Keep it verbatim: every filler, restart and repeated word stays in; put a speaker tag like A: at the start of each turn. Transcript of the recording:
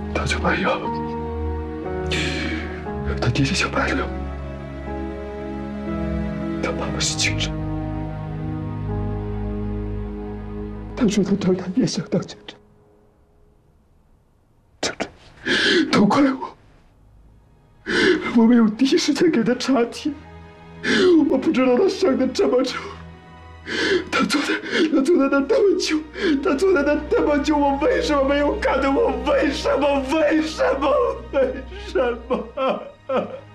A: 他就没有，他爹爹就没有。他爸爸是军人，他说他当然也想当军人。军人，都怪我，我没有第一时间给他插题，我不知道他伤得这么重。他坐在，他坐在那这么久，他坐在那这么久，我为什么没有看到？我为什么？为什么？为什么？